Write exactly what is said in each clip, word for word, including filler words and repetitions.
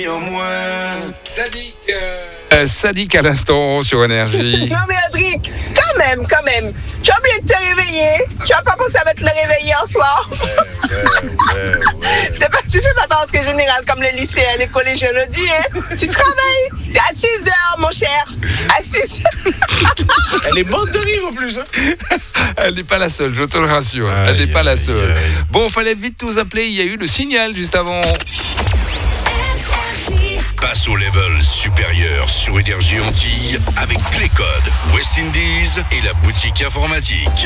Sadiq, euh, Sadiq à l'instant sur Énergie. Non mais Adric, quand même, quand même. Tu as oublié de te réveiller. Tu as pas pensé à mettre le réveil hier soir. Ouais, ouais, ouais, ouais. C'est pas, tu fais pas ta rentrée générale comme les lycéens, les collégiens le disent. Hein. Tu travailles. C'est à six heures, mon cher. À six heures. Elle est morte de rire en plus. Hein. Elle n'est pas la seule, je te le rassure. Aïe, Elle n'est pas la aïe, seule. aïe. Bon, fallait vite nous appeler. Il y a eu le signal juste avant. Passe au level supérieur sur Énergie Antilles avec Clécode, West Indies et la boutique informatique.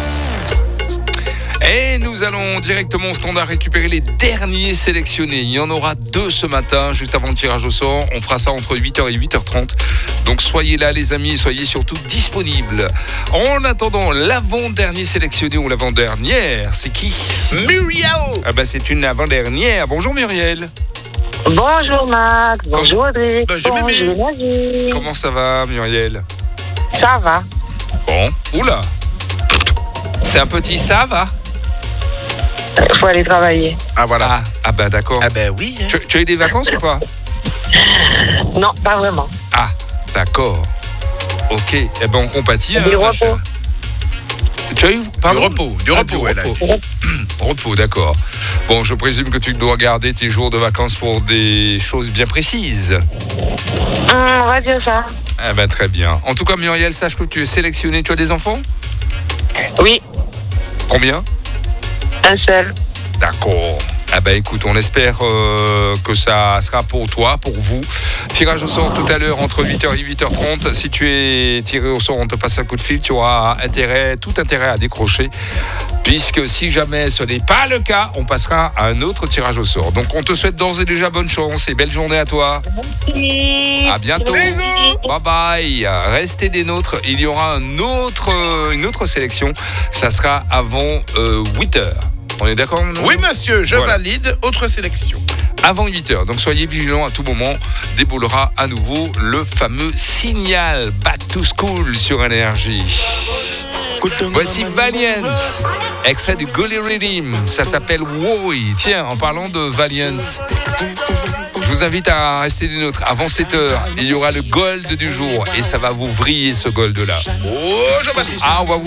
Et nous allons directement au standard récupérer les derniers sélectionnés. Il y en aura deux ce matin, juste avant le tirage au sort. On fera ça entre huit heures et huit heures trente. Donc soyez là les amis, soyez surtout disponibles. En attendant, l'avant-dernier sélectionné ou l'avant-dernière, c'est qui? Muriel. Ah ben c'est une avant-dernière. Bonjour Muriel. Bonjour Max, bonjour Adric, Bonjour, bonjour Mimi. Nadia. Comment ça va Muriel? Ça va. Bon, oula. C'est un petit ça va? Il faut aller travailler. Ah voilà. Ah, ah ben d'accord. Ah ben oui. Hein. Tu, tu as eu des vacances ou pas? Non, pas vraiment. Ah, d'accord. Ok, eh ben on compatit. Du hein, ma repos. chère. Tu as eu Du pardon repos, du Ah, repos, elle a repos. Repos, d'accord. Bon, je présume que tu dois garder tes jours de vacances pour des choses bien précises. Hum, on va dire ça. Ah ben très bien. En tout cas, Muriel, sache que tu es sélectionnée. Tu as des enfants? Oui, Combien? un seul. D'accord. Ah ben écoute, on espère euh, que ça sera pour toi, pour vous. Tirage au sort tout à l'heure entre huit heures et huit heures trente. Si tu es tiré au sort, on te passe un coup de fil. Tu auras intérêt, tout intérêt à décrocher. Puisque si jamais ce n'est pas le cas, on passera à un autre tirage au sort. Donc on te souhaite d'ores et déjà bonne chance et belle journée à toi. Merci. À bientôt. Bye bye. Restez des nôtres. Il y aura un autre, une autre sélection. Ça sera avant euh, huit heures. On est d'accord? Oui monsieur, je Voilà. valide. Autre sélection. Avant huit heures. Donc soyez vigilants à tout moment. Déboulera à nouveau le fameux signal Back to School sur Énergie. Voici Valiant, extrait du Gully Rhythm. Ça s'appelle Woy. Tiens, en parlant de Valiant, je vous invite à rester des nôtres. Avant sept heures, il y aura le gold du jour. Et ça va vous vriller ce gold-là. Oh, Jean-Baptiste. Ah, on va vous